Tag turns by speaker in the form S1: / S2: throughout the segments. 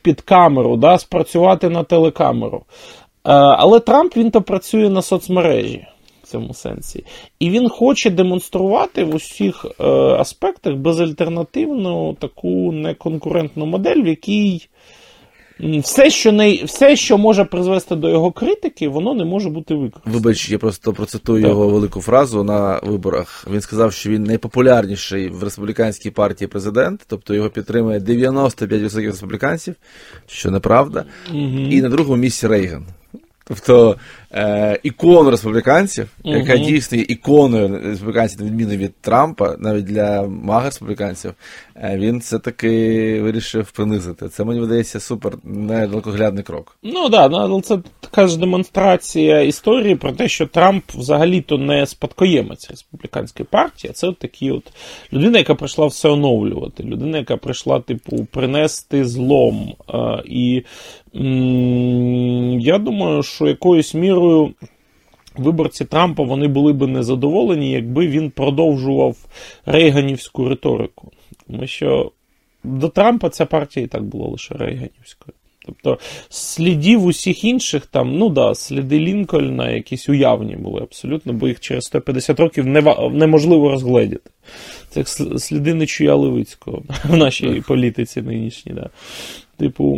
S1: під камеру, да, спрацювати на телекамеру. Але Трамп, він то працює на соцмережі в цьому сенсі. І він хоче демонструвати в усіх аспектах безальтернативну таку неконкурентну модель, в якій все, що може призвести до його критики, воно не може бути використано.
S2: Вибач, я просто процитую його велику фразу на виборах. Він сказав, що він найпопулярніший в республіканській партії президент, тобто його підтримує 95% республіканців, що неправда, і на другому місці Рейган. Тобто ікону республіканців, яка дійсно є іконою республіканців, на відміну від Трампа, навіть для мага-республіканців, він все-таки вирішив принизити. Це, мені видається, супер недалекоглядний крок.
S1: Ну так, але це така ж демонстрація історії про те, що Трамп взагалі-то не спадкоємець республіканської партії, а це от такі от людина, яка прийшла все оновлювати, людина, яка прийшла, типу, принести злом. І я думаю, що якоюсь мірою виборці Трампа, вони були б незадоволені, якби він продовжував рейганівську риторику. Тому що до Трампа ця партія і так була лише рейганівською. Тобто слідів усіх інших там, сліди Лінкольна якісь уявні були абсолютно, бо їх через 150 років неможливо розгледіти. Це як сліди Нечуя Левицького в нашій політиці нинішній. Да. Типу,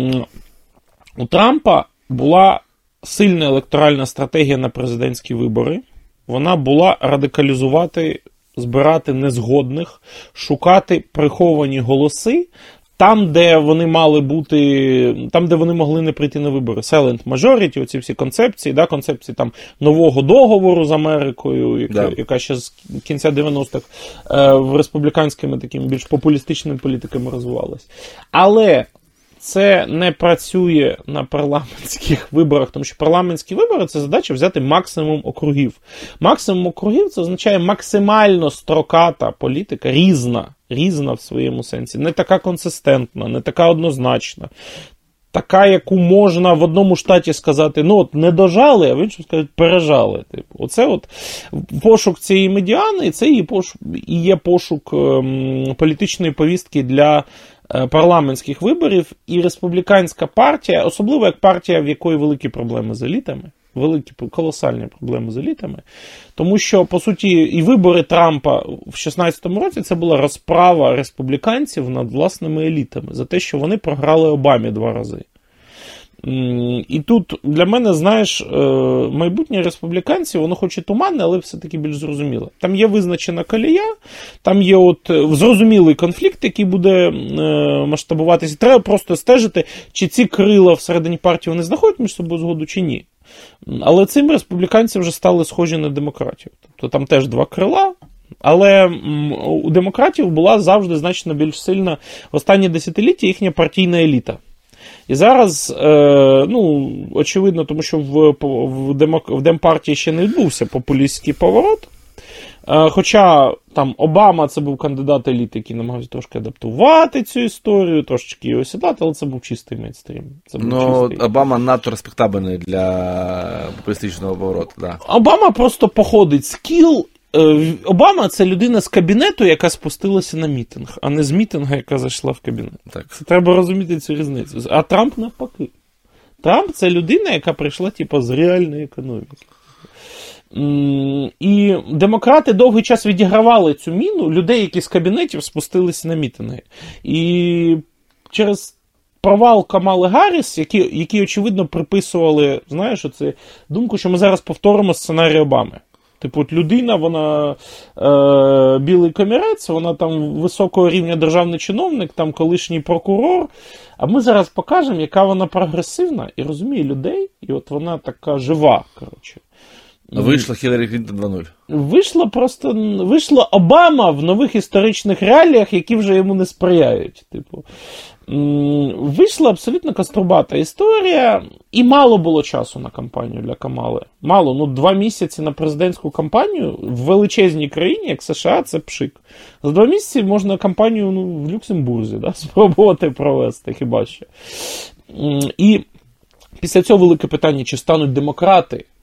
S1: у Трампа була сильна електоральна стратегія на президентські вибори. Вона була радикалізувати, збирати незгодних, шукати приховані голоси там, де вони мали бути, там, де вони могли не прийти на вибори. Silent majority, оці всі концепції, да, концепції там нового договору з Америкою, яка ще з кінця 90-х в республіканськими такими більш популістичними політиками розвивалась. Але це не працює на парламентських виборах, тому що парламентські вибори – це задача взяти максимум округів. Максимум округів – це означає максимально строката політика, різна в своєму сенсі, не така консистентна, не така однозначна, така, яку можна в одному штаті сказати, не дожали, а в іншому сказати, пережали. Типу. Оце от пошук цієї медіани, і це і є пошук політичної повістки для парламентських виборів, і республіканська партія, особливо як партія, в якої великі проблеми з елітами, колосальні проблеми з елітами, тому що, по суті, і вибори Трампа в 16-му році це була розправа республіканців над власними елітами за те, що вони програли Обамі 2 рази. І тут для мене, знаєш, майбутнє республіканців, воно хоч і туманне, але все-таки більш зрозуміле. Там є визначена колія, там є зрозумілий конфлікт, який буде масштабуватися. Треба просто стежити, чи ці крила всередині партії вони знаходять між собою згоду, чи ні. Але цим республіканці вже стали схожі на демократів. Тобто там теж 2 крила. Але у демократів була завжди значно більш сильна в останні десятиліття їхня партійна еліта. І зараз, очевидно, тому що в Демпартії ще не відбувся популістський поворот. Хоча там Обама це був кандидат еліти, який намагався трошки адаптувати цю історію, трошечки її осідлати, але це був чистий мейнстрім.
S2: Обама надто респектабельний для популістичного повороту. Да.
S1: Обама просто походить з кіл. Обама – це людина з кабінету, яка спустилася на мітинг, а не з мітинга, яка зайшла в кабінет. Так. Це треба розуміти цю різницю. А Трамп навпаки. Трамп – це людина, яка прийшла з реальної економіки. І демократи довгий час відігравали цю міну людей, які з кабінетів спустилися на мітинги. І через провал Камали Гарріс, які очевидно приписували, знаєш, оце думку, що ми зараз повторимо сценарій Обами. Типу, от людина, вона білий комірець, вона там високого рівня державний чиновник, там колишній прокурор. А ми зараз покажемо, яка вона прогресивна і розуміє людей, і от вона така жива, коротше.
S2: Вийшла Хіларі Клінтон
S1: 2.0. Вийшла Обама в нових історичних реаліях, які вже йому не сприяють. Типу. Вийшла абсолютно каструбата історія, і мало було часу на кампанію для Камали. Мало, 2 місяці на президентську кампанію в величезній країні, як США, це пшик. За 2 місяці можна кампанію в Люксембурзі спробувати провести, хіба що. І після цього велике питання, чи стануть демократи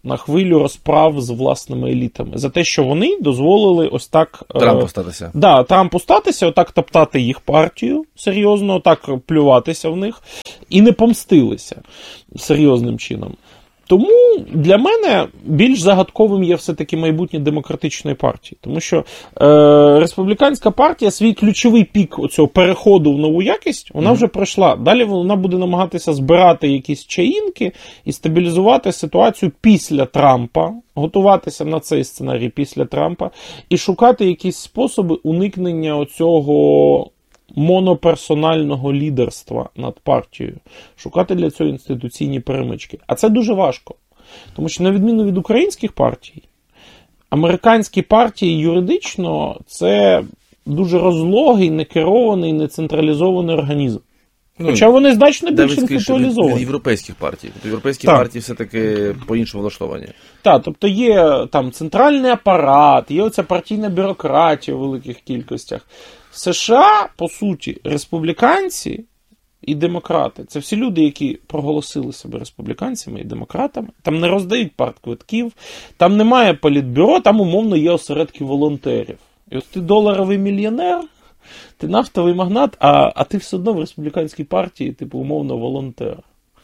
S1: на хвилю розправ з власними елітами. За те, що вони дозволили ось так...
S2: Трампу статися.
S1: Да, Трампу статися, отак топтати їх партію серйозно, отак плюватися в них, і не помстилися серйозним чином. Тому для мене більш загадковим є все-таки майбутнє демократичної партії. Тому що республіканська партія свій ключовий пік оцього переходу в нову якість, вона вже пройшла. Далі вона буде намагатися збирати якісь чаїнки і стабілізувати ситуацію після Трампа, готуватися на цей сценарій після Трампа і шукати якісь способи уникнення оцього моноперсонального лідерства над партією. Шукати для цього інституційні перемички. А це дуже важко. Тому що, на відміну від українських партій, американські партії юридично це дуже розлогий, некерований, нецентралізований організм. Хоча вони значно більш інституалізовані.
S2: Від європейських партій. Тобто європейські партії все-таки по-іншому влаштовані.
S1: Так, тобто є там центральний апарат, є оця партійна бюрократія у великих кількостях. В США, по суті, республіканці і демократи – це всі люди, які проголосили себе республіканцями і демократами. Там не роздають партквитків, там немає політбюро, там умовно є осередки волонтерів. І от ти доларовий мільйонер, ти нафтовий магнат, а ти все одно в республіканській партії, типу, умовно, волонтер.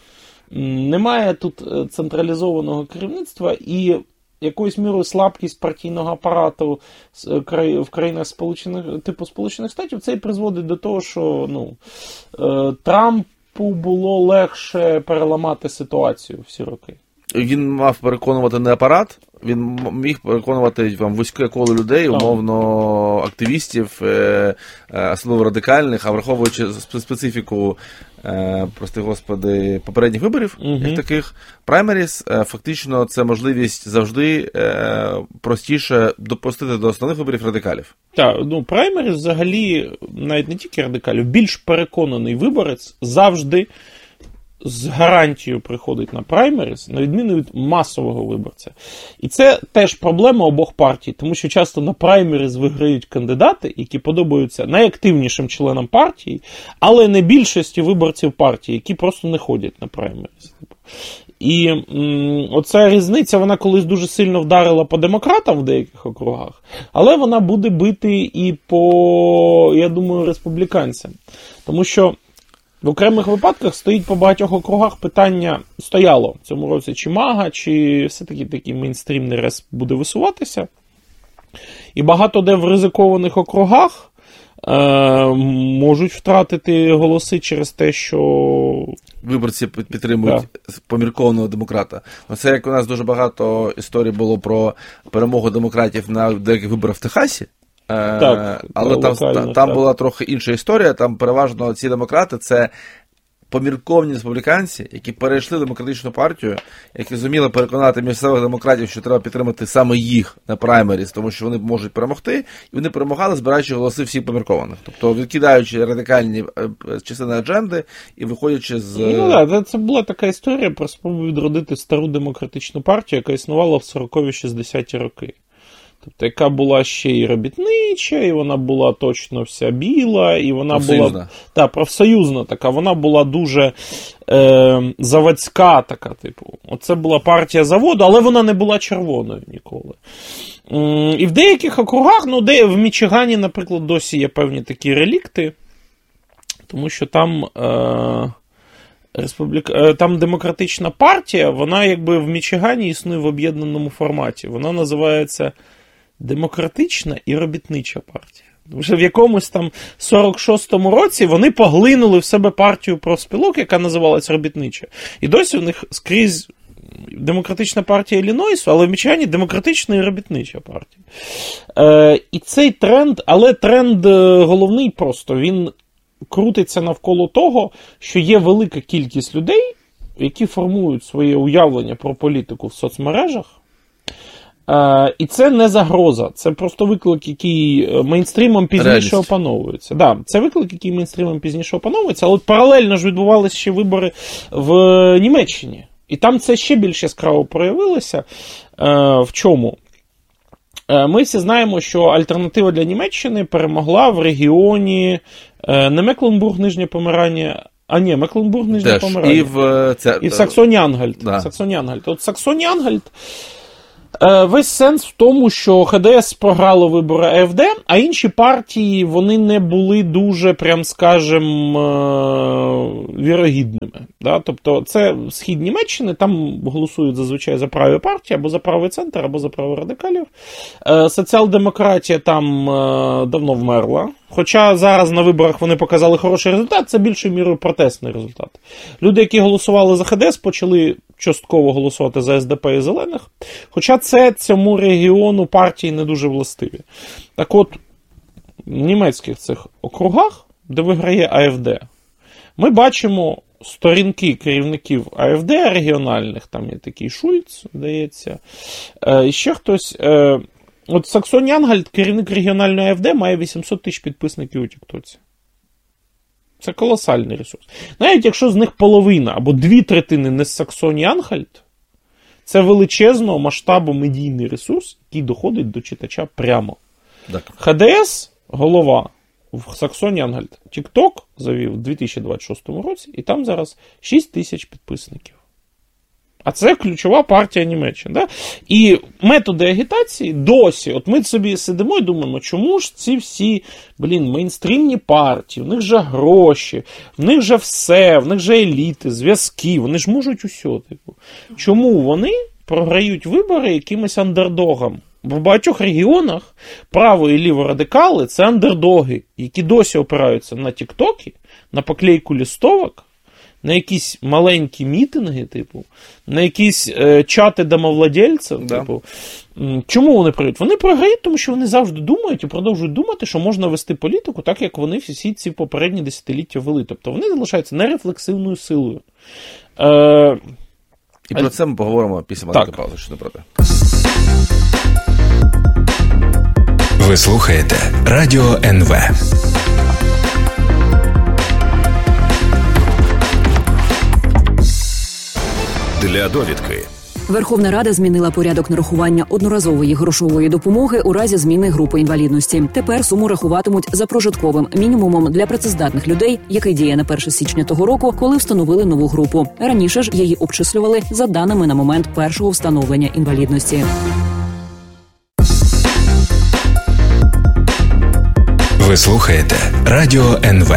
S1: Немає тут централізованого керівництва і якоюсь мірою слабкість партійного апарату в країнах Сполучених Штатів, це і призводить до того, що Трампу було легше переламати ситуацію всі роки.
S2: Він мав переконувати не апарат, він міг переконувати вузьке коло людей, умовно активістів, особливо радикальних, а враховуючи специфіку, прости господи, попередніх виборів, як таких, праймеріс, фактично це можливість завжди простіше допустити до основних виборів радикалів.
S1: Так, праймеріс взагалі, навіть не тільки радикалів, більш переконаний виборець завжди з гарантією приходить на праймеріс, на відміну від масового виборця. І це теж проблема обох партій, тому що часто на праймеріс виграють кандидати, які подобаються найактивнішим членам партії, але не більшості виборців партії, які просто не ходять на праймеріс. І оця різниця, вона колись дуже сильно вдарила по демократам в деяких округах, але вона буде бити і по, я думаю, республіканцям. Тому що в окремих випадках стоїть по багатьох округах питання, стояло в цьому році, чи МАГА, чи все-таки такий мейнстрімний респ буде висуватися. І багато де в ризикованих округах можуть втратити голоси через те, що
S2: виборці підтримують поміркованого демократа. Це як у нас дуже багато історій було про перемогу демократів на деяких виборах в Техасі.
S1: Так,
S2: але там була трохи інша історія, там переважно ці демократи – це помірковані республіканці, які перейшли в демократичну партію, які зуміли переконати місцевих демократів, що треба підтримати саме їх на праймеріс, тому що вони можуть перемогти, і вони перемагали, збираючи голоси всіх поміркованих. Тобто відкидаючи радикальні частини адженди і виходячи з...
S1: це була така історія про спробу відродити стару демократичну партію, яка існувала в 40-60-ті роки. Тобто, яка була ще і робітнича, і вона була точно вся біла, і вона була профсоюзна така, вона була дуже заводська така, типу. Оце була партія заводу, але вона не була червоною ніколи. І в деяких округах, в Мічигані, наприклад, досі є певні такі релікти, тому що там... Там демократична партія, вона якби в Мічигані існує в об'єднаному форматі. Вона називається демократична і робітнича партія. Тому що в якомусь там 46-му році вони поглинули в себе партію профспілок, яка називалася робітнича. І досі в них скрізь демократична партія Іллінойсу, але в Мічигані демократична і робітнича партія. І цей тренд, але тренд головний просто, він крутиться навколо того, що є велика кількість людей, які формують своє уявлення про політику в соцмережах. І це не загроза, це просто виклик, який мейнстрімом пізніше опановується. Це виклик, який мейнстрімом пізніше опановується, але паралельно ж відбувалися ще вибори в Німеччині. І там це ще більш яскраво проявилося. В чому? Ми всі знаємо, що альтернатива для Німеччини перемогла в регіоні не Мекленбург, Нижнє Померання, А ні, Мекленбург, Нижнє Померання. І в Саксоні-Ангальт.
S2: Да.
S1: Саксоні-Ангальт. От Саксоні-Ангальт, весь сенс в тому, що ХДС програло вибори АФД, а інші партії, вони не були дуже, прям скажем, вірогідними. Да? Тобто це схід Німеччини, там голосують зазвичай за праві партії, або за правий центр, або за праворадикалів. Соціал-демократія там давно вмерла. Хоча зараз на виборах вони показали хороший результат, це більшою мірою протестний результат. Люди, які голосували за ХДС, почали частково голосувати за СДП і Зелених. Хоча це цьому регіону партії не дуже властиві. Так от, в німецьких цих округах, де виграє АФД, ми бачимо сторінки керівників АФД регіональних, там є такий Шульц, здається, і ще хтось. От Саксоні-Ангальт, керівник регіональної АФД, має 800 тисяч підписників у Тіктоці. Це колосальний ресурс. Навіть якщо з них половина або 2/3 не з Саксоні-Ангальт, це величезного масштабу медійний ресурс, який доходить до читача прямо. Так. ХДС, голова в Саксоні-Ангальт, Тікток завів у 2026 році, і там зараз 6 тисяч підписників. А це ключова партія Німеччини. Да? І методи агітації досі, от ми собі сидимо і думаємо, чому ж ці всі, мейнстрімні партії, в них же гроші, в них же все, в них же еліти, зв'язки, вони ж можуть усе. Типу. Чому вони програють вибори якимось андердогам? В багатьох регіонах право і ліворадикали – це андердоги, які досі опираються на тіктоки, на поклейку листовок, на якісь маленькі мітинги, на якісь чати домовладельців.
S2: Да.
S1: Чому вони програють? Вони програють, тому що вони завжди думають і продовжують думати, що можна вести політику так, як вони всі ці попередні десятиліття вели. Тобто вони залишаються нерефлексивною силою.
S2: І про це ми поговоримо після маленької паузи, що не проти.
S3: Ви слухаєте Радіо НВ. Для довідки.
S4: Верховна Рада змінила порядок нарахування одноразової грошової допомоги у разі зміни групи інвалідності. Тепер суму рахуватимуть за прожитковим мінімумом для працездатних людей, який діє на 1 січня того року, коли встановили нову групу. Раніше ж її обчислювали за даними на момент першого встановлення інвалідності.
S3: Ви слухаєте Радіо НВ.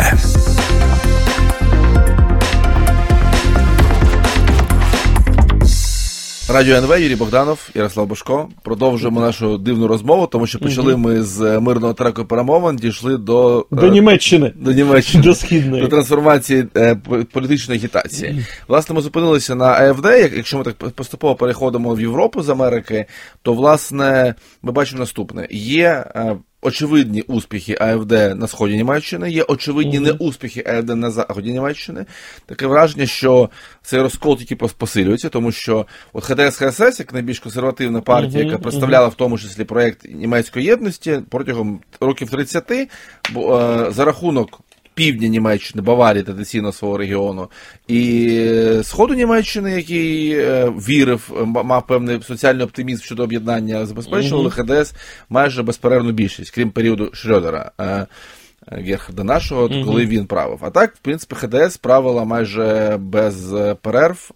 S2: Радіо НВ, Юрій Богданов, Ярослав Божко. Продовжуємо нашу дивну розмову, тому що почали ми з мирного треку перемовин, дійшли до
S1: Німеччини.
S2: До Німеччини.
S1: До східної.
S2: До трансформації політичної агітації. Власне, ми зупинилися на АФД. Якщо ми так поступово переходимо в Європу з Америки, то, власне, ми бачимо наступне. Є очевидні успіхи АФД на сході Німеччини, є очевидні неуспіхи АФД на заході Німеччини. Таке враження, що цей розкол тільки посилюється, тому що от ХДС-ХСС, як найбільш консервативна партія, яка представляла в тому числі проєкт німецької єдності, протягом років 30, за рахунок півдня Німеччини, Баварії, традиційно свого регіону, і сходу Німеччини, який вірив, мав певний соціальний оптимізм щодо об'єднання, забезпечували ХДС майже безперервну більшість, крім періоду Шрёдера, Герхарда нашого, коли він правив. А так, в принципі, ХДС правила майже без перерв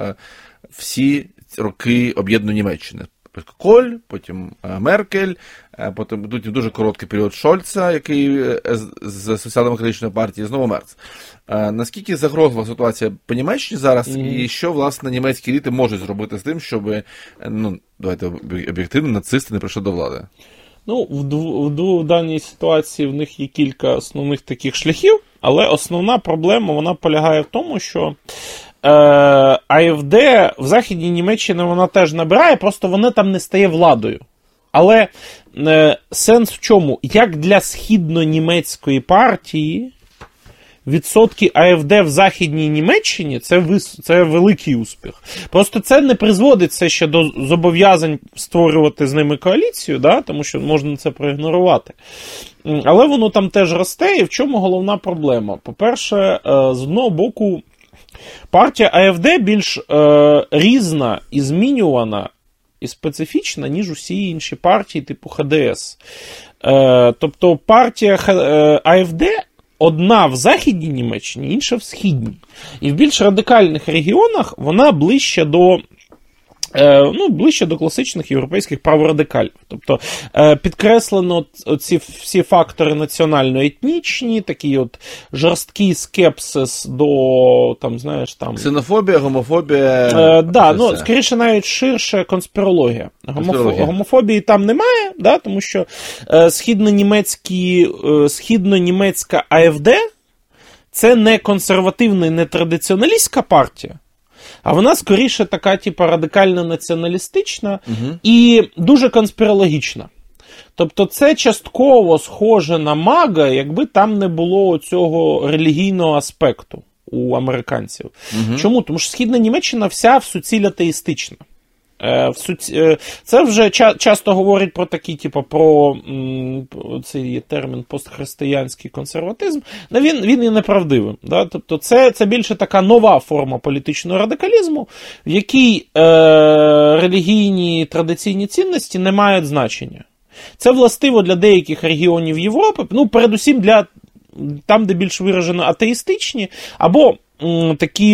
S2: всі роки об'єднаної Німеччини. Коль, потім Меркель, потім дуже короткий період Шольца, який з соціал-демократичної партії, знову Мерц. Наскільки загрозлива ситуація по Німеччині зараз, і що, власне, німецькі еліти можуть зробити з тим, щоб, давайте об'єктивно, нацисти не прийшли до влади?
S1: В даній ситуації в них є кілька основних таких шляхів, але основна проблема, вона полягає в тому, що АФД в Західній Німеччині вона теж набирає, просто вона там не стає владою. Але сенс в чому? Як для східно-німецької партії відсотки АФД в Західній Німеччині це великий успіх. Просто це не призводиться ще до зобов'язань створювати з ними коаліцію, да? Тому що можна це проігнорувати. Але воно там теж росте, і в чому головна проблема? По-перше, з одного боку, партія АФД більш різна і змінювана і специфічна, ніж усі інші партії типу ХДС. Тобто партія АФД, одна в Західній Німеччині, інша в Східній. І в більш радикальних регіонах вона ближче до класичних європейських праворадикалів. Тобто підкреслено ці всі фактори національно-етнічні, такий от жорсткий скепсис до,
S2: ксенофобія, гомофобія.
S1: Скоріше навіть ширше конспірологія. Гомофобії там немає, тому що східно-німецька АФД це не консервативна і не традиціоналістська партія, а вона скоріше така, радикально-націоналістична і дуже конспірологічна. Тобто це частково схоже на МАГА, якби там не було цього релігійного аспекту у американців. Чому? Тому що Східна Німеччина вся в суціль атеїстична. Це вже часто говорять про такий, про цей термін постхристиянський консерватизм. Він є неправдивим. Да? Тобто це більше така нова форма політичного радикалізму, в якій релігійні традиційні цінності не мають значення. Це властиво для деяких регіонів Європи, передусім для там, де більш виражено атеїстичні, або такі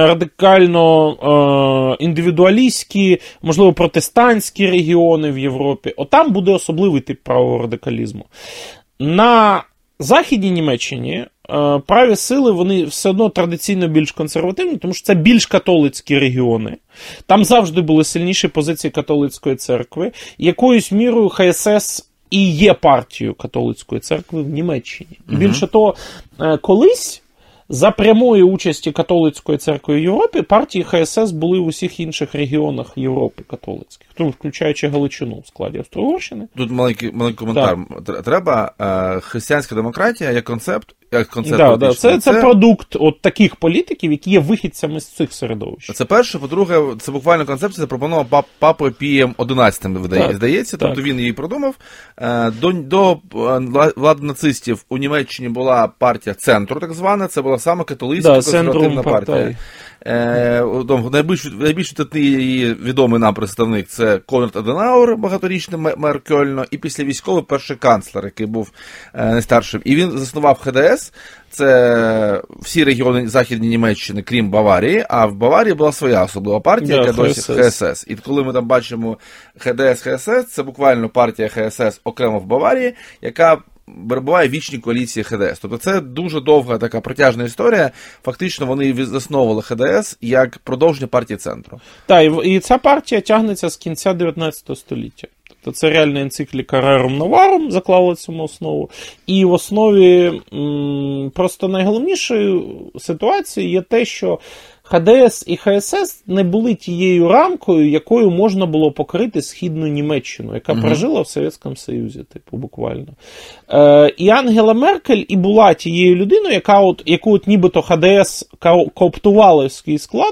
S1: радикально індивідуалістські, можливо, протестантські регіони в Європі. Отам буде особливий тип правого радикалізму. На Західній Німеччині праві сили, вони все одно традиційно більш консервативні, тому що це більш католицькі регіони. Там завжди були сильніші позиції католицької церкви. Якоюсь мірою ХСС і є партією католицької церкви в Німеччині. І більше того, колись за прямої участі католицької церкви в Європі партії ХСС були в усіх інших регіонах Європи католицьких, включаючи Галичину в складі Австро-Угорщини.
S2: Тут маленький коментар. Треба християнська демократія як концепт.
S1: Це продукт от таких політиків, які є вихідцями з цих середовищ.
S2: Це перше. По-друге, це буквально концепція запропонована Папою Пієм XI, здається. Тобто він її продумав. До влади нацистів у Німеччині була партія центру, так звана. Це була саме католицька консервативна партія. Найбільш відомий нам представник – це Конрад Аденауер, багаторічний мер Кьольна, і післявійськовий перший канцлер, який був найстаршим. І він заснував ХДС, це всі регіони Західної Німеччини, крім Баварії, а в Баварії була своя особлива партія, яка досі ХСС. І коли ми там бачимо ХДС-ХСС, це буквально партія ХСС окремо в Баварії, яка перебуває в вічній коаліції ХДС. Тобто це дуже довга така протяжна історія. Фактично вони засновували ХДС як продовження партії центру.
S1: Так, і ця партія тягнеться з кінця 19 століття. Тобто це реальна енцикліка Rerum Novarum заклала цьому основу. І в основі просто найголовнішою ситуацією є те, що ХДС і ХСС не були тією рамкою, якою можна було покрити Східну Німеччину, яка прожила в Совєтському Союзі, буквально. І Ангела Меркель і була тією людиною, яку нібито ХДС кооптувала в свій склад,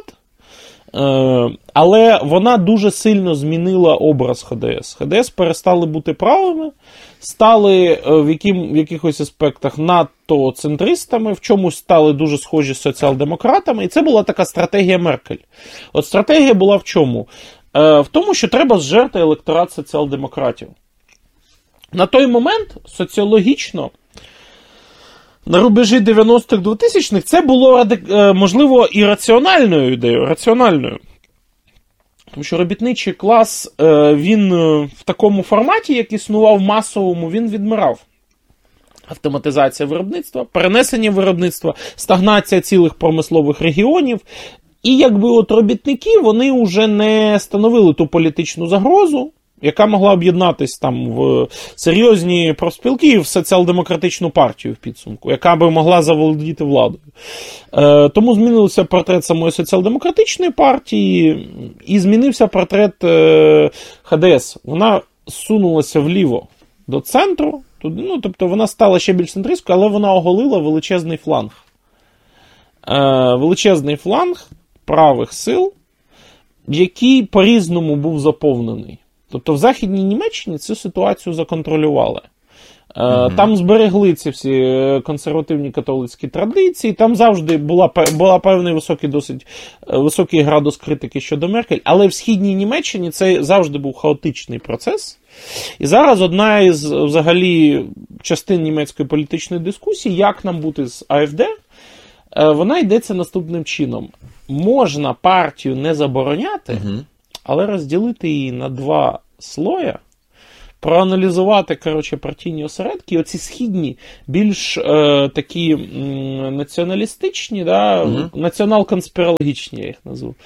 S1: але вона дуже сильно змінила образ ХДС. ХДС перестали бути правими, стали в якихось аспектах надто центристами, в чомусь стали дуже схожі з соціал-демократами, і це була така стратегія Меркель. От стратегія була в чому? В тому, що треба зжерти електорат соціал-демократів. На той момент соціологічно на рубежі 90-х, 2000-х це було, можливо, і раціональною ідеєю, раціональною. Тому що робітничий клас, він в такому форматі, як існував масовому, він відмирав. Автоматизація виробництва, перенесення виробництва, стагнація цілих промислових регіонів. І якби от робітники, вони вже не становили ту політичну загрозу, яка могла об'єднатися там в серйозні профспілки, в соціал-демократичну партію в підсумку, яка би могла заволодіти владою. Тому змінився портрет самої соціал-демократичної партії і змінився портрет ХДС. Вона сунулася вліво до центру, тобто вона стала ще більш центристською, але вона оголила величезний фланг. Величезний фланг правих сил, який по-різному був заповнений. Тобто в Західній Німеччині цю ситуацію законтролювали. Там зберегли ці всі консервативні католицькі традиції, там завжди була певний досить високий градус критики щодо Меркель, але в Східній Німеччині це завжди був хаотичний процес. І зараз одна із взагалі частин німецької політичної дискусії, як нам бути з АФД, вона йдеться наступним чином. Можна партію не забороняти, але розділити її на два слоя, проаналізувати, партійні осередки, і оці східні, більш такі націоналістичні, націонал-конспірологічні, я їх назву,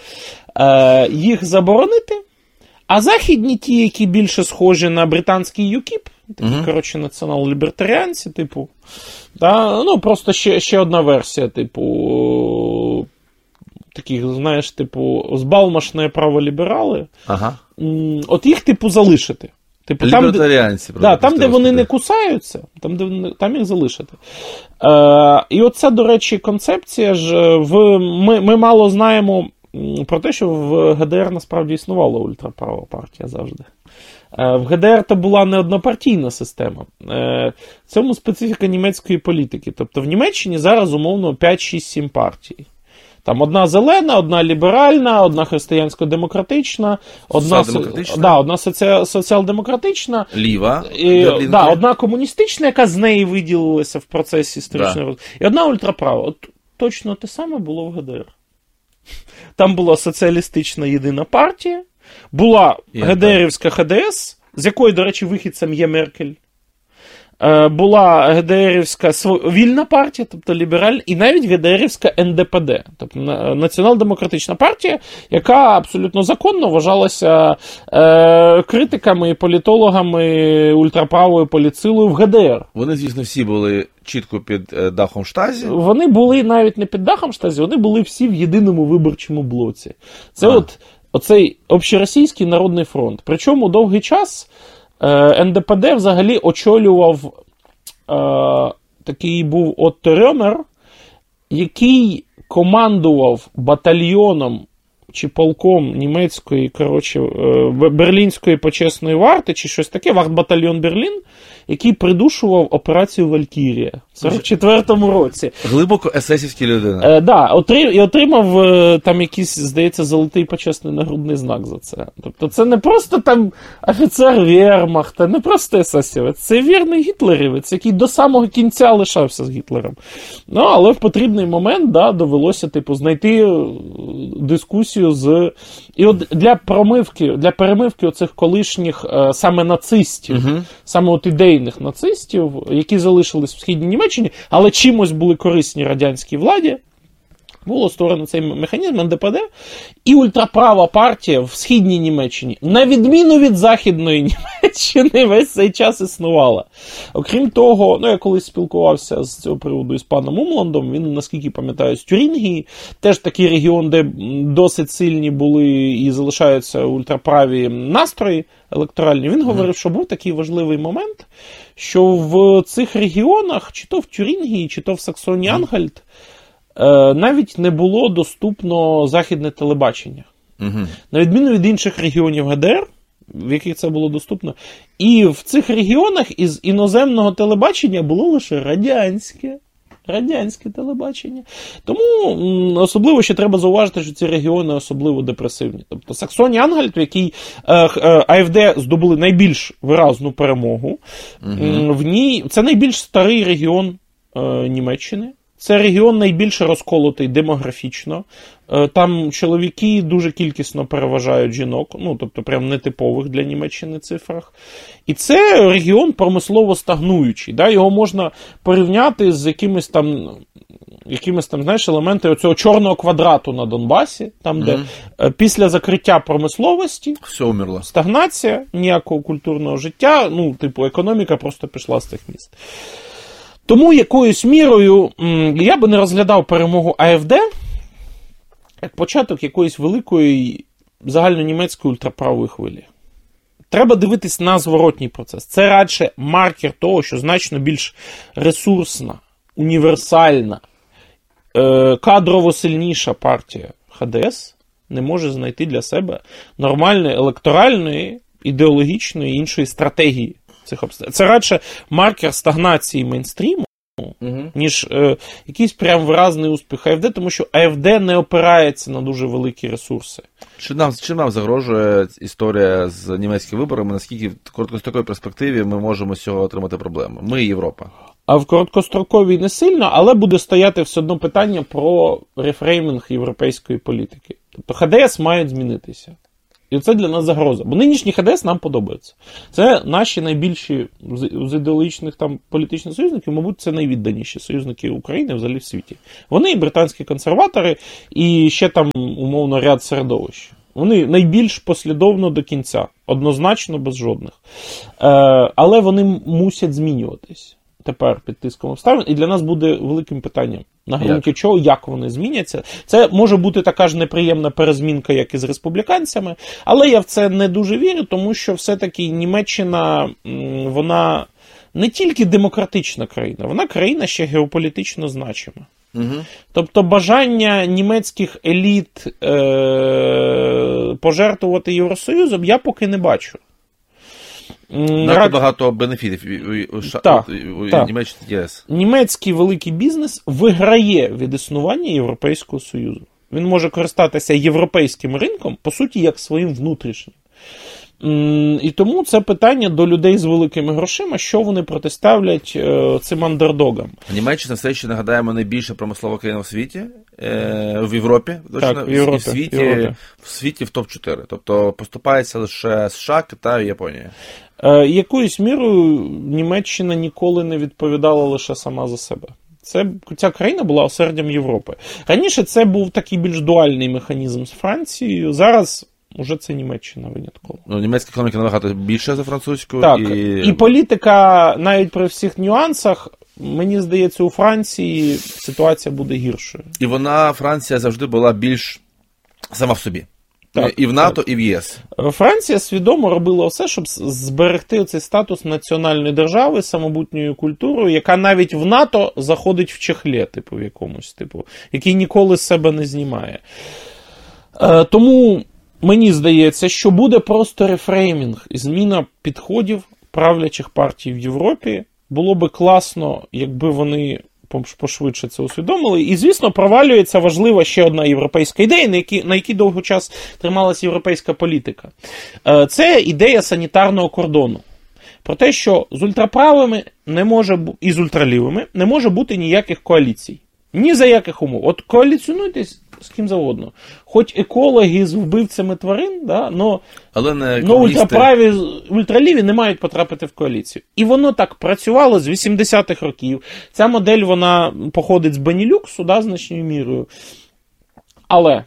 S1: їх заборонити, а західні ті, які більше схожі на британський ЮКІП, такі, націонал-лібертаріанці, типу, просто ще одна версія, типу, таких, знаєш, типу, збалмошні праволіберали, от їх, типу, залишити. Типу,
S2: лібертаріанці.
S1: Там, де вони не кусаються, там їх залишити. І оця, до речі, концепція ж, ми мало знаємо про те, що в ГДР насправді існувала ультраправа партія завжди. В ГДР то була не однопартійна система. В цьому специфіка німецької політики. Тобто в Німеччині зараз умовно 5-6-7 партій. Там одна зелена, одна ліберальна, одна християнсько-демократична, одна соціал-демократична,
S2: ліва,
S1: одна комуністична, яка з неї виділилася в процесі історичного розвитку, і одна ультраправа. От точно те саме було в ГДР. Там була соціалістична єдина партія, була ГДРівська ХДС, з якої, до речі, вихідцем є Меркель. Була ГДРівська вільна партія, тобто ліберальна, і навіть ГДРівська НДПД, тобто націонал-демократична партія, яка абсолютно законно вважалася критиками і політологами ультраправою політсилою в ГДР.
S2: Вони, звісно, всі були чітко під дахом Штазі?
S1: Вони були навіть не під дахом Штазі, вони були всі в єдиному виборчому блоці. Це оцей общеросійський народний фронт. Причому довгий час НДПД взагалі очолював такий був Отто Рьомер, який командував батальйоном чи полком німецької, берлінської почесної варти, чи щось таке, вахтбатальйон Берлін, який придушував операцію Валькірія в 44-му році.
S2: Глибоко есесівська людина.
S1: І отримав там якийсь, здається, золотий почесний нагрудний знак за це. Тобто це не просто там офіцер Вермахта, не просто есесівець, це вірний гітлерівець, який до самого кінця лишався з Гітлером. Але в потрібний момент довелося знайти дискусію І от для перемивки оцих колишніх саме нацистів, саме от ідейних нацистів, які залишились в Східній Німеччині, але чимось були корисні радянській владі, було створено цей механізм НДПД, і ультраправа партія в Східній Німеччині, на відміну від Західної Німеччини, весь цей час існувала. Окрім того, я колись спілкувався з цього приводу із паном Умландом, він, наскільки пам'ятаю, з Тюрінгії, теж такий регіон, де досить сильні були і залишаються ультраправі настрої електоральні. Він говорив, що був такий важливий момент, що в цих регіонах, чи то в Тюрінгії, чи то в Саксонії-Анхальт, навіть не було доступно західне телебачення. На відміну від інших регіонів ГДР, в яких це було доступно. І в цих регіонах із іноземного телебачення було лише радянське телебачення. Тому особливо ще треба зауважити, що ці регіони особливо депресивні. Тобто Саксонія-Анхальт, в якій АФД здобули найбільш виразну перемогу, в ній це найбільш старий регіон Німеччини. Це регіон найбільше розколотий демографічно. Там чоловіки дуже кількісно переважають жінок, тобто прям нетипових для Німеччини цифрах. І це регіон промислово стагнуючий. Його можна порівняти з якимись там, знаєш, елементи оцього чорного квадрату на Донбасі, там, де після закриття промисловості,
S2: все умерло.
S1: Стагнація, ніякого культурного життя, економіка просто пішла з цих міст. Тому якоюсь мірою я би не розглядав перемогу АФД як початок якоїсь великої загальнонімецької ультраправої хвилі. Треба дивитись на зворотній процес. Це радше маркер того, що значно більш ресурсна, універсальна, кадрово сильніша партія ХДС не може знайти для себе нормальної електоральної, ідеологічної і іншої стратегії цих обставин. Це радше маркер стагнації мейнстріму, ніж якийсь прям виразний успіх АФД, тому що АФД не опирається на дуже великі ресурси.
S2: Чим нам загрожує історія з німецькими виборами? Наскільки в короткостроковій перспективі ми можемо з цього отримати проблему? Ми і Європа.
S1: А в короткостроковій не сильно, але буде стояти все одно питання про рефреймінг європейської політики. Тобто ХДС мають змінитися. І це для нас загроза. Бо нинішні ХДС нам подобаються. Це наші найбільші з ідеологічних там політичних союзників, мабуть, це найвідданіші союзники України взагалі в світі. Вони і британські консерватори, і ще там, умовно, ряд середовищ. Вони найбільш послідовно до кінця. Однозначно, без жодних. Але вони мусять змінюватись тепер під тиском обставин. І для нас буде великим питанням. На ґрунті чого, як вони зміняться. Це може бути така ж неприємна перезмінка, як і з республіканцями, але я в це не дуже вірю, тому що все-таки Німеччина, вона не тільки демократична країна, вона країна ще геополітично значима. Тобто бажання німецьких еліт пожертвувати Євросоюзом я поки не бачу.
S2: Надто багато бенефітів у Німеччині ЄС.
S1: Німецький великий бізнес виграє від існування Європейського Союзу. Він може користатися європейським ринком, по суті, як своїм внутрішнім. І тому це питання до людей з великими грошима, що вони протиставлять цим андердогам.
S2: Німеччина все ще, нагадаємо, найбільша промислова країна в світі, в Європі, точно,
S1: так, в Європі,
S2: в світі в топ-4. Тобто поступається лише США, Китай і Японія.
S1: Якоюсь мірою Німеччина ніколи не відповідала лише сама за себе. Ця країна була осердям Європи. Раніше це був такий більш дуальний механізм з Францією, зараз уже це Німеччина винятково.
S2: Німецька економіка набагато більша за французьку.
S1: Так, і політика, навіть при всіх нюансах, мені здається, у Франції ситуація буде гіршою.
S2: І Франція завжди була більш сама в собі. Так, і в НАТО, і в ЄС.
S1: Франція свідомо робила все, щоб зберегти цей статус національної держави, самобутньою культурою, яка навіть в НАТО заходить в чехлі, в якомусь, який ніколи з себе не знімає. Тому мені здається, що буде просто рефреймінг і зміна підходів правлячих партій в Європі. Було би класно, якби вони пошвидше це усвідомили. І, звісно, провалюється важлива ще одна європейська ідея, на якій довгий час трималася європейська політика. Це ідея санітарного кордону. Про те, що з ультраправими і з ультралівими не може бути ніяких коаліцій. Ні за яких умов. От коаліціонуйтесь з ким завгодно. Хоч екологи з вбивцями тварин, але ультраправі, ультраліві не мають потрапити в коаліцію. І воно так працювало з 80-х років. Ця модель, вона походить з Бенілюксу, значною мірою. Але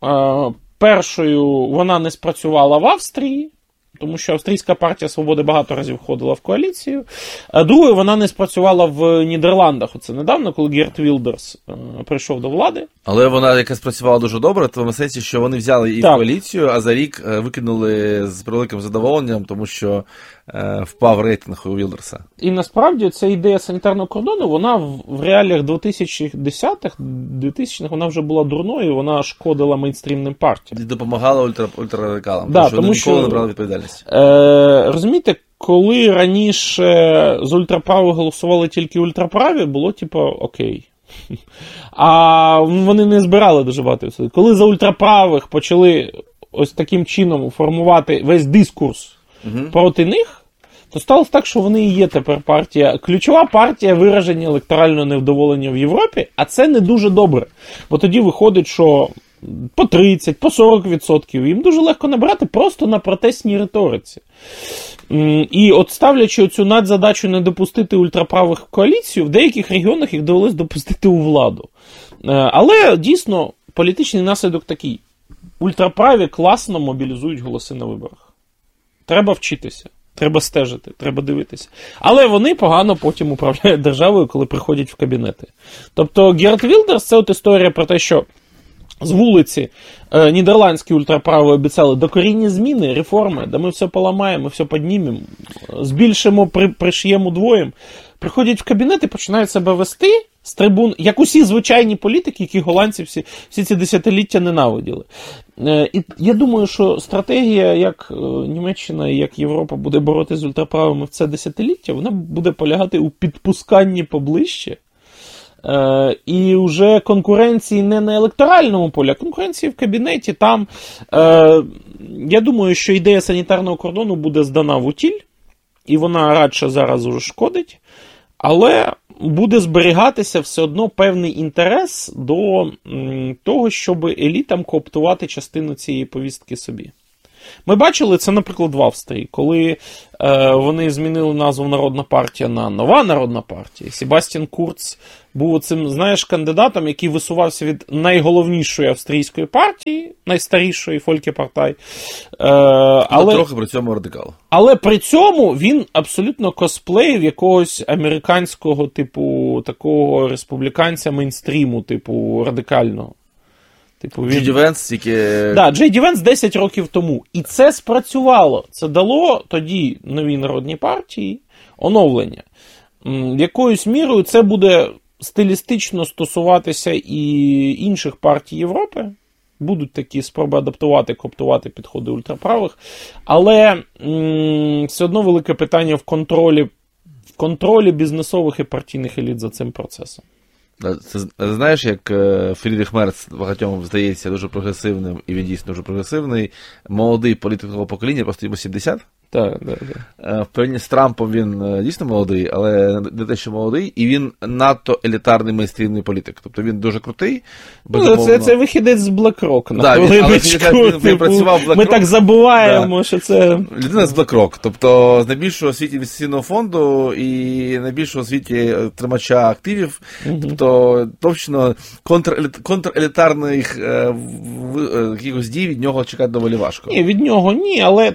S1: першою вона не спрацювала в Австрії, тому що Австрійська партія Свободи багато разів входила в коаліцію. Другою, вона не спрацювала в Нідерландах. Оце недавно, коли Герт Вілдерс прийшов до влади.
S2: Але вона яка спрацювала дуже добре, в тому сенсі, що вони взяли її в коаліцію, а за рік викинули з великим задоволенням, тому що впав рейтинг у Вілдерса. І
S1: насправді ця ідея санітарного кордону, вона в реаліях 2010-х, 2000-х, вона вже була дурною, вона шкодила мейнстрімним партіям.
S2: І допомагала ультрарадикалам, тому що вони ніколи не брали відповідальність.
S1: Розумієте, коли раніше з ультраправих голосували тільки ультраправі, було окей. А вони не збирали дуже багато. Коли за ультраправих почали ось таким чином формувати весь дискурс проти них, то сталося так, що вони і є тепер партія, ключова партія вираження електорального невдоволення в Європі, а це не дуже добре. Бо тоді виходить, що по 30, по 40% їм дуже легко набирати просто на протестній риториці. І от ставлячи цю надзадачу не допустити ультраправих в коаліцію, в деяких регіонах їх довелось допустити у владу. Але дійсно політичний наслідок такий. Ультраправі класно мобілізують голоси на виборах. Треба вчитися, треба стежити, треба дивитися. Але вони погано потім управляють державою, коли приходять в кабінети. Тобто Герт Вілдерс – це от історія про те, що з вулиці нідерландські ультраправі обіцяли докорінні зміни, реформи, да ми все поламаємо, все піднімемо, збільшимо, пришиємо удвоїм. Приходять в кабінет і починають себе вести з трибун, як усі звичайні політики, які голландці всі ці десятиліття ненавиділи. І я думаю, що стратегія, як Німеччина і як Європа буде боротися з ультраправими в це десятиліття, вона буде полягати у підпусканні поближче. І вже конкуренції не на електоральному полі, а конкуренції в кабінеті. Там, я думаю, що ідея санітарного кордону буде здана в утіль, і вона радше зараз уже шкодить, але буде зберігатися все одно певний інтерес до того, щоб елітам кооптувати частину цієї повістки собі. Ми бачили це, наприклад, в Австрії, коли вони змінили назву Народна партія на Нова Народна партія. Себастьян Курц був цим, знаєш, кандидатом, який висувався від найголовнішої австрійської партії, найстарішої Фолькепартай.
S2: Але трохи при цьому радикал.
S1: Але при цьому він абсолютно косплеїв якогось американського типу, такого республіканця мейнстріму, типу радикального.
S2: Джей Ді Венс тільки...
S1: Да, Джей Ді Венс 10 років тому. І це спрацювало. Це дало тоді новій народній партії оновлення. Якоюсь мірою це буде стилістично стосуватися і інших партій Європи. Будуть такі спроби адаптувати, кооптувати підходи ультраправих. Але все одно велике питання в контролі бізнесових і партійних еліт за цим процесом.
S2: Це, знаєш, як Фрідріх Мерц багатьом здається дуже прогресивним, і він дійсно дуже прогресивний, молодий політик того покоління, просто йому 70.
S1: Так.
S2: В порівнянні з Трампом він дійсно молодий, але не те, що молодий, і він надто елітарний мейнстрімний політик. Тобто він дуже крутий.
S1: Це вихідець з BlackRock.
S2: Да, він працював в BlackRock.
S1: Ми так забуваємо, що це...
S2: Людина з BlackRock. Тобто з найбільшого у світі інвестиційного фонду і найбільшого у світі тримача активів. Тобто точно контрелітарних якихось дій від нього чекати доволі важко.
S1: Ні, від нього ні, але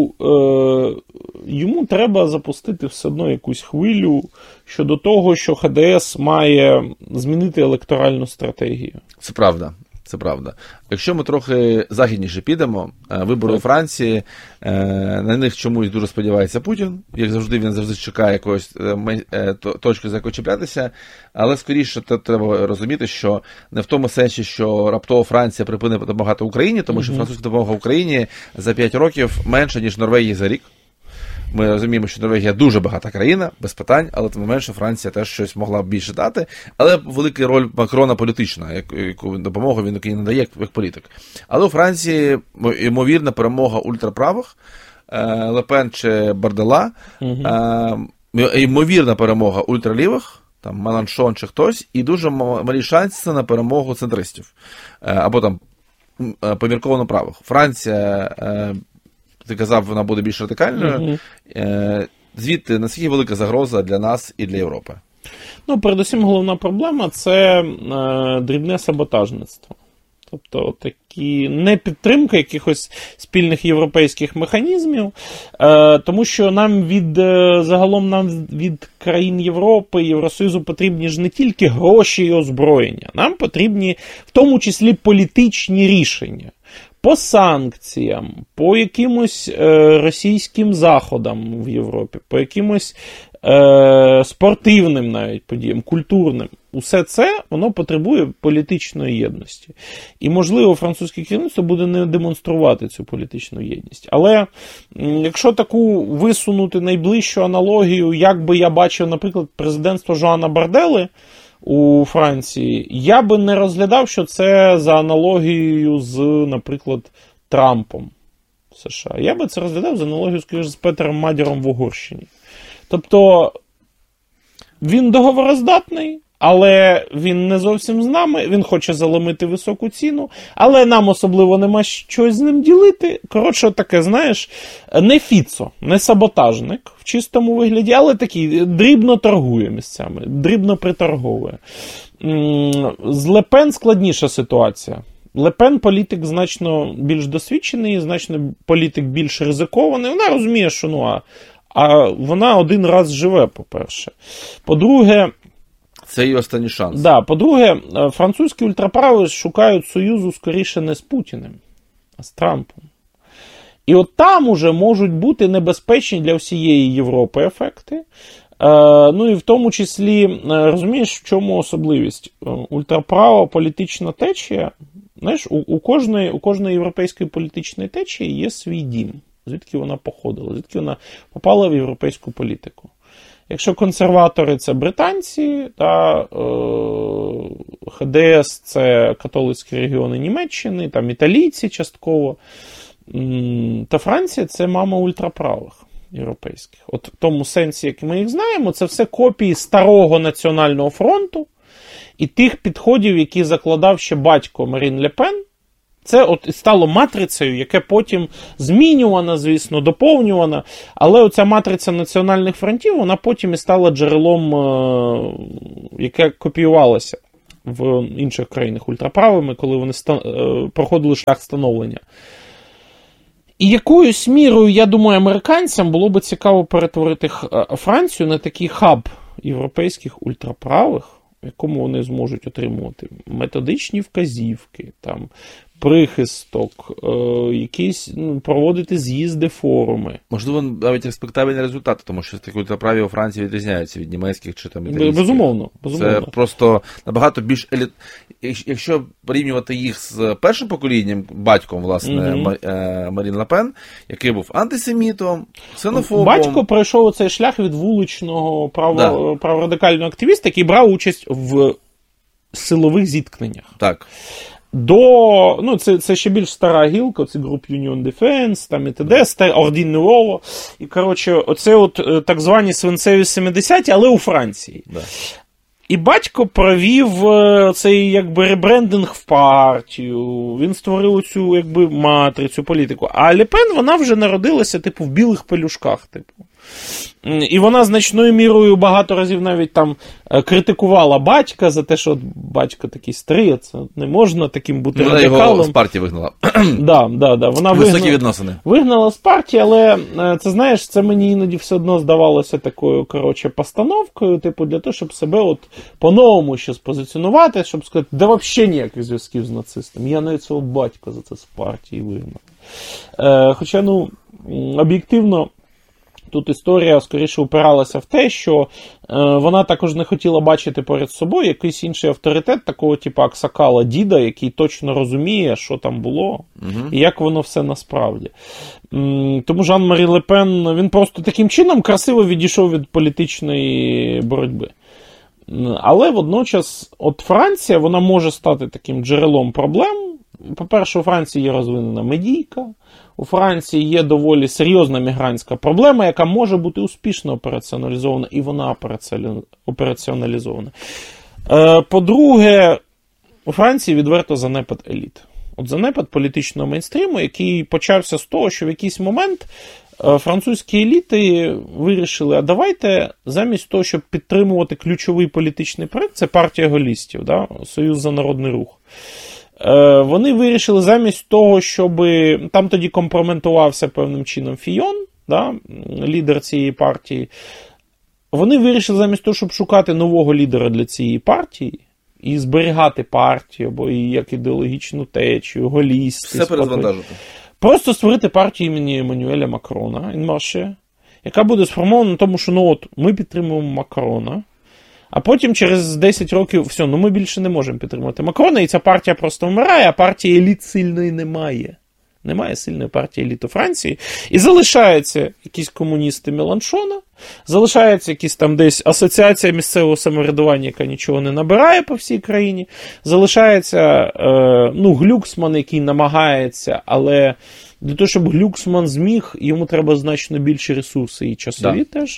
S1: йому треба запустити все одно якусь хвилю щодо того, що ХДС має змінити електоральну стратегію.
S2: Це правда. Це правда. Якщо ми трохи західніше підемо, вибори у Франції, на них чомусь дуже сподівається Путін. Як завжди, він завжди чекає якоїсь точки, за якою чіплятися. Але скоріше треба розуміти, що не в тому сенсі, що раптово Франція припинить допомагати Україні, тому що французька допомога Україні за 5 років менша, ніж Норвегії за рік. Ми розуміємо, що Норвегія дуже багата країна, без питань, але тим не менше Франція теж щось могла б більше дати. Але велика роль Макрона політична, яку допомогу він не надає як політик. Але у Франції ймовірна перемога ультраправих, Ле Пен чи Бардела, ймовірна перемога ультралівих, там Маланшон чи хтось, і дуже малі шанси на перемогу центристів. Або там помірковано правих. Франція... Ти казав, вона буде більш радикальною. Звідти, наскільки велика загроза для нас і для Європи?
S1: Ну, передусім, головна проблема – це дрібне саботажництво. Тобто, такі непідтримка якихось спільних європейських механізмів, тому що нам від країн Європи, Євросоюзу потрібні ж не тільки гроші і озброєння, нам потрібні в тому числі політичні рішення. По санкціям, по якимось російським заходам в Європі, по якимось спортивним навіть подіям, культурним. Усе це, воно потребує політичної єдності. І, можливо, французьке керівництво буде не демонструвати цю політичну єдність. Але якщо таку висунути найближчу аналогію, як би я бачив, наприклад, президентство Жоана Бардели у Франції, я би не розглядав, що це за аналогією з, наприклад, Трампом в США. Я би це розглядав за аналогією, скоріше, з Петером Мадяром в Угорщині. Тобто, він договороздатний, але він не зовсім з нами, він хоче заломити високу ціну, але нам особливо нема щось з ним ділити. Коротше, таке, знаєш, не Фіцо, не саботажник в чистому вигляді, але такий дрібно торгує місцями, дрібно приторговує. З Ле Пен складніша ситуація. Ле Пен політик значно більш досвідчений, значно політик більш ризикований. Вона розуміє, що а вона один раз живе, по-перше. По-друге,
S2: це її останній шанс.
S1: Да, по-друге, французькі ультраправи шукають союзу скоріше не з Путіним, а з Трампом. І от там уже можуть бути небезпечні для всієї Європи ефекти. Ну і в тому числі, розумієш, в чому особливість? Ультраправа політична течія, знаєш, у кожної європейської політичної течії є свій дім. Звідки вона походила, звідки вона попала в європейську політику. Якщо консерватори – це британці, ХДС – це католицькі регіони Німеччини, там італійці частково, та Франція – це мама ультраправих європейських. От в тому сенсі, як ми їх знаємо, це все копії старого Національного фронту і тих підходів, які закладав ще батько Марін Ле Пен. Це от і стало матрицею, яке потім змінювано, звісно, доповнювано, але оця матриця національних фронтів, вона потім і стала джерелом, яке копіювалося в інших країнах ультраправими, коли вони проходили шлях становлення. І якоюсь мірою, я думаю, американцям було би цікаво перетворити Францію на такий хаб європейських ультраправих, в якому вони зможуть отримувати методичні вказівки, там, прихисток, якісь, проводити з'їзди, форуми.
S2: Можливо, навіть респектабельні результати, тому що такі ультраправі у Франції відрізняються від німецьких чи там італійських.
S1: Безумовно.
S2: Це просто набагато більш Якщо порівнювати їх з першим поколінням, батьком, власне, Марін Ле Пен, який був антисемітом, ксенофобом.
S1: Батько пройшов цей шлях від вуличного праворадикального активіста, який брав участь в силових зіткненнях.
S2: Так.
S1: Це ще більш стара гілка, це Group Union Defense, там і т.д., Ордін Нуово. І, коротше, оце от так звані свинцеві 70-ті, але у Франції.
S2: Да.
S1: І батько провів цей, якби, ребрендинг в партію, він створив цю, якби, матрицю, політику. А Ле Пен, вона вже народилася, типу, в білих пелюшках, типу. І вона значною мірою багато разів навіть там критикувала батька за те, що батько такий старий, це не можна таким бути радикалом.
S2: Вона його з партії вигнала.
S1: Да. Вона
S2: високі відносини.
S1: Вигнала з партії, але це, знаєш, це мені іноді все одно здавалося такою, коротше, постановкою, типу, для того, щоб себе от по-новому ще спозиціонувати, щоб сказати, да взагалі ніяких зв'язків з нацистом. Я навіть свого батька за це з партії вигнав. Хоча, об'єктивно, тут історія, скоріше, упиралася в те, що вона також не хотіла бачити перед собою якийсь інший авторитет, такого типу Аксакала діда, який точно розуміє, що там було, і як воно все насправді. Тому Жан-Марі Ле Пен, він просто таким чином красиво відійшов від політичної боротьби. Але водночас, от Франція, вона може стати таким джерелом проблем. По-перше, у Франції є розвинена медійка, у Франції є доволі серйозна мігрантська проблема, яка може бути успішно операціоналізована, і вона операціоналізована. По-друге, у Франції відверто занепад еліт. От занепад політичного мейнстріму, який почався з того, що в якийсь момент французькі еліти вирішили, а давайте замість того, щоб підтримувати ключовий політичний проект, це партія голістів, да? Союз за народний рух. Вони вирішили замість того, щоб там тоді компрометувався певним чином Фійон, да, лідер цієї партії, вони вирішили замість того, щоб шукати нового лідера для цієї партії і зберігати партію, або як ідеологічну течію, голісти.
S2: Все перезвантажити.
S1: Просто створити партію імені Еммануеля Макрона, інмарше, яка буде сформована на тому, що ми підтримуємо Макрона, а потім через 10 років, все, ми більше не можемо підтримувати Макрона, і ця партія просто вмирає, а партії еліт сильної немає. Немає сильної партії еліт у Франції. І залишаються якісь комуністи Меланшона, залишається якісь там десь асоціація місцевого самоврядування, яка нічого не набирає по всій країні, залишається Глюксман, який намагається, але для того, щоб Глюксман зміг, йому треба значно більше ресурси і часові теж.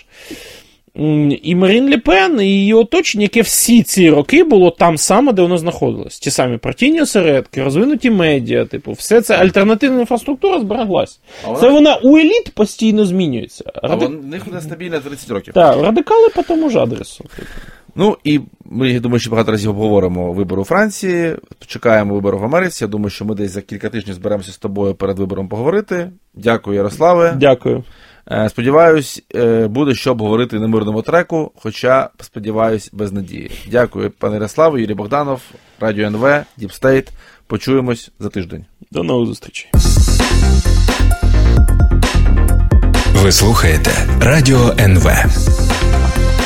S1: І Марін Ле Пен, і її оточення, яке всі ці роки було там саме, де воно знаходилось. Ті самі партійні осередки, розвинуті медіа, типу, все це альтернативна інфраструктура збереглась. Це вона у еліт постійно змінюється.
S2: А в них вона стабільна 30 років.
S1: Так, радикали по тому ж адресу.
S2: І ми, я думаю, що багато разів обговоримо вибори у Франції, чекаємо виборів в Америці. Я думаю, що ми десь за кілька тижнів зберемося з тобою перед вибором поговорити. Дякую, Ярославе.
S1: Дякую.
S2: Сподіваюсь, буде що обговорити на мирному треку, хоча, сподіваюсь, без надії. Дякую, пане Ярославе, Юрій Богданов, Радіо НВ, Діпстейт. Почуємось за тиждень.
S1: До нових зустрічей.
S3: Ви слухаєте Радіо НВ.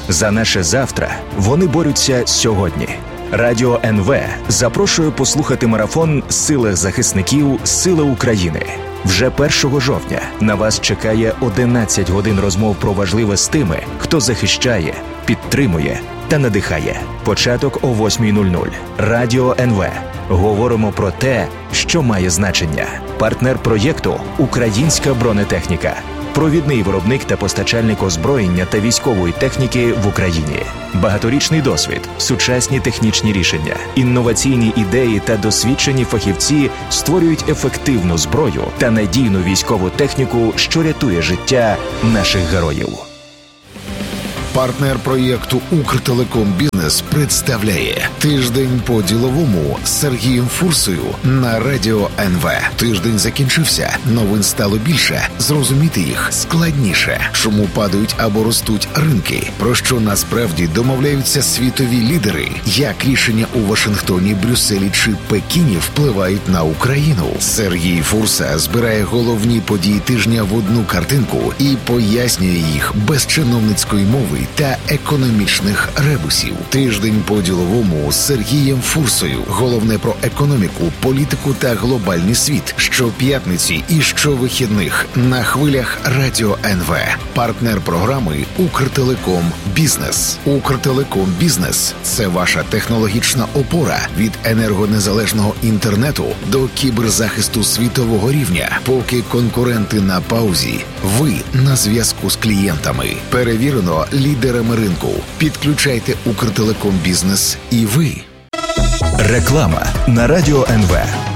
S3: За наше завтра вони борються сьогодні. Радіо НВ запрошує послухати марафон «Сила захисників. Сила України». Вже 1 жовтня на вас чекає 11 годин розмов про важливе з тими, хто захищає, підтримує та надихає. Початок о 8:00. Радіо НВ. Говоримо про те, що має значення. Партнер проєкту «Українська бронетехніка». Провідний виробник та постачальник озброєння та військової техніки в Україні. Багаторічний досвід, сучасні технічні рішення, інноваційні ідеї та досвідчені фахівці створюють ефективну зброю та надійну військову техніку, що рятує життя наших героїв.
S5: Партнер проєкту «Укртелеком-Бізнес» представляє «Тиждень по-діловому» з Сергієм Фурсою на Радіо НВ. Тиждень закінчився, новин стало більше, зрозуміти їх складніше. Чому падають або ростуть ринки? Про що насправді домовляються світові лідери? Як рішення у Вашингтоні, Брюсселі чи Пекіні впливають на Україну? Сергій Фурса збирає головні події тижня в одну картинку і пояснює їх без чиновницької мови та економічних ребусів. Тиждень по-діловому з Сергієм Фурсою. Головне про економіку, політику та глобальний світ. Щоп'ятниці і щовихідних на хвилях Радіо НВ. Партнер програми «Укртелеком-Бізнес». «Укртелеком-Бізнес» – це ваша технологічна опора від енергонезалежного інтернету до кіберзахисту світового рівня. Поки конкуренти на паузі, ви на зв'язку з клієнтами. Перевірено лідерами ринку. Підключайте «Укртелеком-Бізнес» і ви.
S3: Реклама на Радіо НВ.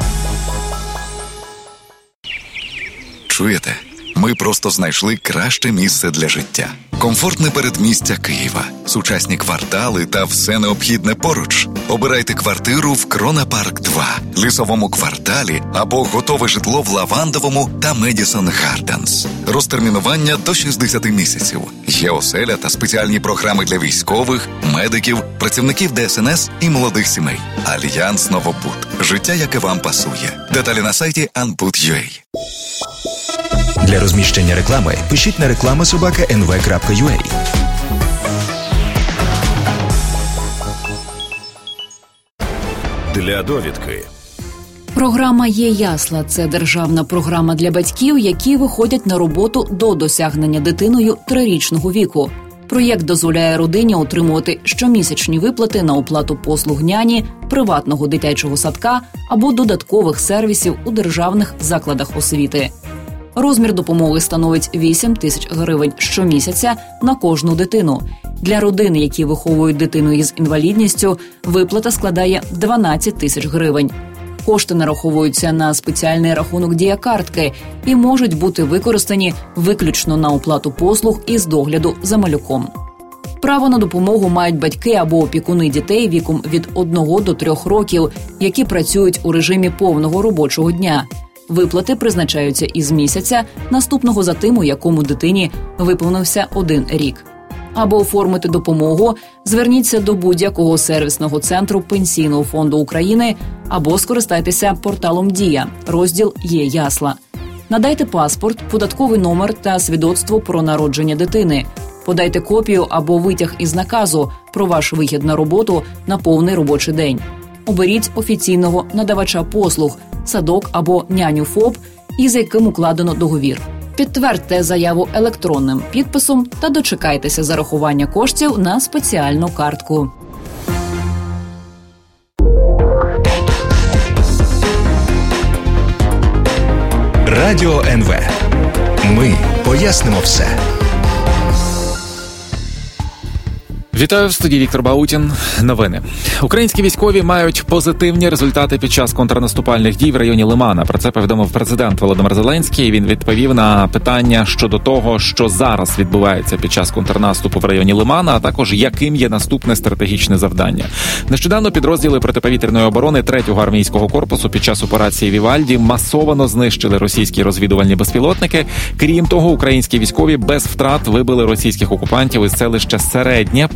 S6: Чуєте? Ми просто знайшли краще місце для життя. Комфортне передмістя Києва, сучасні квартали та все необхідне поруч. Обирайте квартиру в Крона Парк 2, Лісовому кварталі або готове житло в Лавандовому та Медісон Гарденс. Розтермінування до 60 місяців. Є оселя та спеціальні програми для військових, медиків, працівників ДСНС і молодих сімей. Альянс Новобуд. Життя, яке вам пасує. Деталі на сайті anbud.ua.
S3: Для розміщення реклами пишіть на reklama@nv.ua.
S7: Для довідки.
S4: Програма «Є ясла» – це державна програма для батьків, які виходять на роботу до досягнення дитиною 3-річного віку. Проєкт дозволяє родині отримувати щомісячні виплати на оплату послуг няні, приватного дитячого садка або додаткових сервісів у державних закладах освіти. Розмір допомоги становить 8 тисяч гривень щомісяця на кожну дитину. Для родин, які виховують дитину із інвалідністю, виплата складає 12 тисяч гривень. Кошти нараховуються на спеціальний рахунок дія-картки і можуть бути використані виключно на оплату послуг із догляду за малюком. Право на допомогу мають батьки або опікуни дітей віком від 1 до 3 років, які працюють у режимі повного робочого дня. Виплати призначаються із місяця, наступного за тим, у якому дитині виповнився 1 рік. Аби оформити допомогу, зверніться до будь-якого сервісного центру Пенсійного фонду України або скористайтеся порталом «Дія», розділ «Є ясла». Надайте паспорт, податковий номер та свідоцтво про народження дитини. Подайте копію або витяг із наказу про ваш вихід на роботу на повний робочий день. Оберіть офіційного надавача послуг, садок або няню ФОП, із яким укладено договір. Підтвердьте заяву електронним підписом та дочекайтеся зарахування коштів на спеціальну картку.
S3: Радіо НВ. Ми пояснимо все.
S8: Вітаю в студії Віктор Баутін. Новини. Українські військові мають позитивні результати під час контрнаступальних дій в районі Лимана. Про це повідомив президент Володимир Зеленський. Він відповів на питання щодо того, що зараз відбувається під час контрнаступу в районі Лимана, а також яким є наступне стратегічне завдання. Нещодавно підрозділи протиповітряної оборони 3-го армійського корпусу під час операції «Вівальді» масово знищили російські розвідувальні безпілотники. Крім того, українські військові без втрат вибили російських окупантів із селища Середнє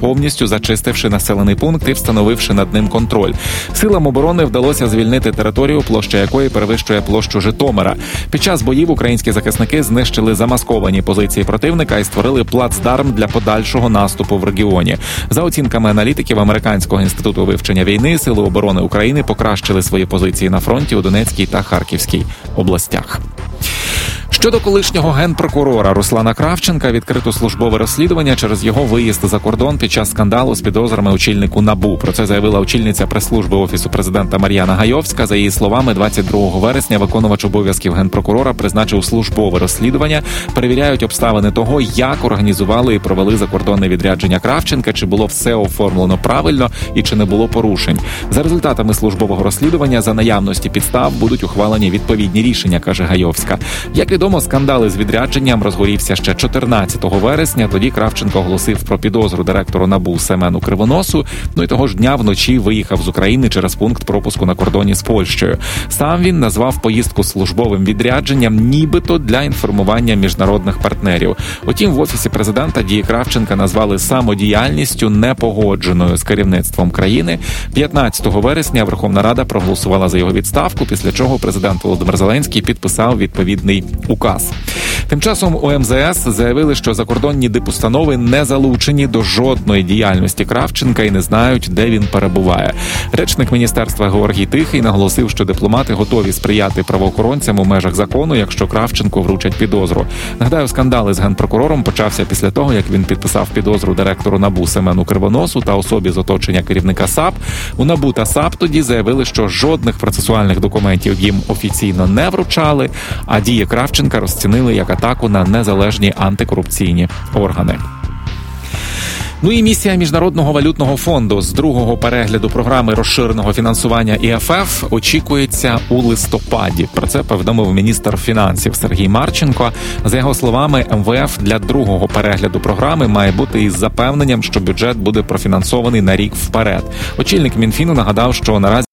S8: повністю зачистивши населений пункт і встановивши над ним контроль. Силам оборони вдалося звільнити територію, площа якої перевищує площу Житомира. Під час боїв українські захисники знищили замасковані позиції противника і створили плацдарм для подальшого наступу в регіоні. За оцінками аналітиків Американського інституту вивчення війни, Сили оборони України покращили свої позиції на фронті у Донецькій та Харківській областях. Щодо колишнього генпрокурора Руслана Кравченка відкрито службове розслідування через його виїзд за кордон під час скандалу з підозрами очільнику НАБУ. Про це заявила очільниця прес-служби Офісу президента Мар'яна Гайовська. За її словами, 22 вересня виконувач обов'язків генпрокурора призначив службове розслідування. Перевіряють обставини того, як організували і провели закордонне відрядження Кравченка, чи було все оформлено правильно і чи не було порушень. За результатами службового розслідування за наявності підстав будуть ухвалені відповідні рішення, каже Гайовська. Як відомо, скандали з відрядженням розгорівся ще 14 вересня. Тоді Кравченко оголосив про підозру директору НАБУ Семену Кривоносу. І того ж дня вночі виїхав з України через пункт пропуску на кордоні з Польщею. Сам він назвав поїздку службовим відрядженням, нібито для інформування міжнародних партнерів. Утім, в Офісі президента дії Кравченка назвали самодіяльністю, непогодженою з керівництвом країни. 15 вересня Верховна Рада проголосувала за його відставку, після чого президент Володимир Зеленський підписав відповідний указ. Тим часом у МЗС заявили, що закордонні дипустанови не залучені до жодної діяльності Кравченка і не знають, де він перебуває. Речник міністерства Георгій Тихий наголосив, що дипломати готові сприяти правоохоронцям у межах закону, якщо Кравченку вручать підозру. Нагадаю, скандал із генпрокурором почався після того, як він підписав підозру директору НАБУ Семену Кривоносу та особі з оточення керівника САП. У НАБУ та САП тоді заявили, що жодних процесуальних документів їм офіційно не вручали, а дії Кравченка розцінили як атаку на незалежні антикорупційні органи. І місія Міжнародного валютного фонду з другого перегляду програми розширеного фінансування ІФФ очікується у листопаді. Про це повідомив міністр фінансів Сергій Марченко. За його словами, МВФ для другого перегляду програми має бути із запевненням, що бюджет буде профінансований на рік вперед. Очільник Мінфіну нагадав, що наразі